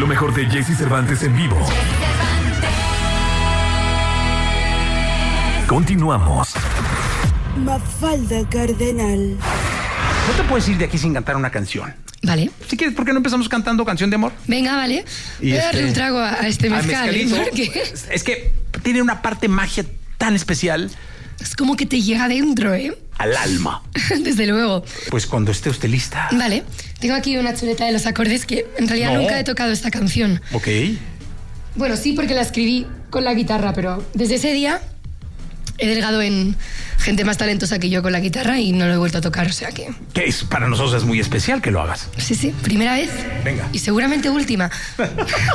Lo mejor de Jesse Cervantes en vivo. Continuamos. Mafalda Cardenal. No te puedes ir de aquí sin cantar una canción. Vale. Si quieres, ¿por qué no empezamos cantando Canción de Amor? Venga, vale. Voy a darle un trago a este mezcal. Porque Es que tiene una parte magia tan especial. es como que te llega adentro, ¿eh? Al alma. Desde luego. Pues cuando esté usted lista. Vale. Tengo aquí una chuleta de los acordes que en realidad nunca he tocado esta canción. Ok. Bueno, sí, porque la escribí con la guitarra, pero desde ese día he delgado en gente más talentosa que yo con la guitarra y no lo he vuelto a tocar, o sea que... Que es, para nosotros es muy especial que lo hagas. Sí, primera vez. Venga. Y seguramente última.